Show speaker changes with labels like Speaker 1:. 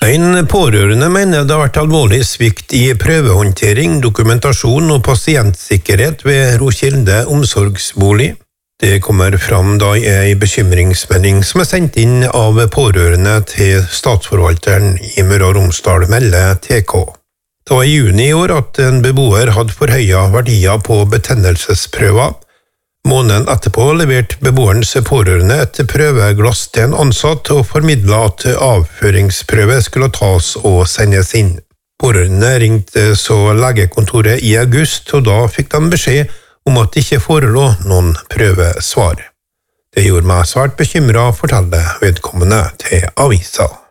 Speaker 1: En pårørende mener det har vært alvorlig svikt i prøvehåndtering, dokumentasjon og pasientsikkerhet ved Rokilde omsorgsbolig. Det kommer fram da i en bekymringsmelding som er sendt inn av pårørende til statsforvalteren i Møre og Romsdal, melder TK. Det var i juni i år at en beboer hadde forhøyet verdier på betennelsesprøver. Måneden etterpå leverte beboerens pårørende et prøveglass til en ansatt og formidlet at avføringsprøve skulle tas og sendes inn. Pårørende ringte så legekontoret i august, og da fikk de beskjed om at det ikke forelå noen prøvesvar. Det gjorde meg svært bekymret, forteller vedkommende til avisa.